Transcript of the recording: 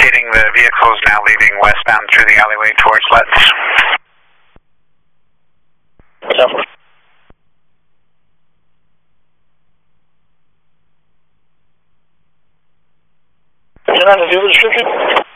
indicating the vehicle is now leaving westbound through the alleyway towards Letts. Yep. Is it on the view description?